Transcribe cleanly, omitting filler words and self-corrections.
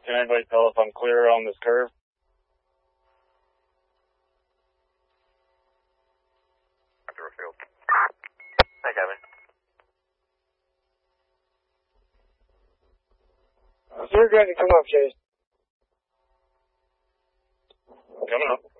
Can anybody tell if I'm clear on this curve? Field. Hey, Kevin. You're going to come up, Chase. Coming up.